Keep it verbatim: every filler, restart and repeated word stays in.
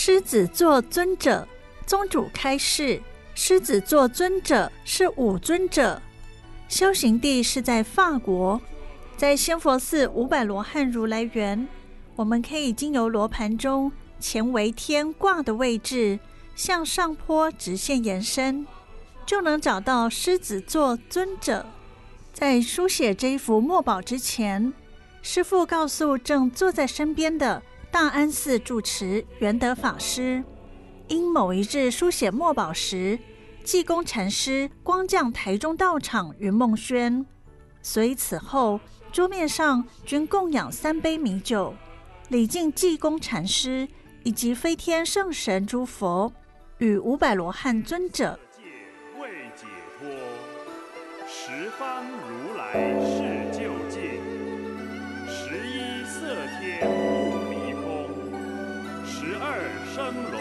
狮子座尊者，宗主开示，狮子座尊者是五尊者，修行地是在法国，在仙佛寺五百罗汉如来园。我们可以经由罗盘中乾为天卦的位置，向上坡直线延伸，就能找到狮子座尊者。在书写这一幅墨宝之前，师父告诉正坐在身边的大安寺住持圆德法师，因某一日书写墨宝时，济公禅师光降台中道场云梦轩，所以此后桌面上均供养三杯米酒，礼敬济公禅师以及飞天圣神诸佛与五百罗汉尊者。 未解脱，十方如来是究竟，十一色天不离空，十二生龙。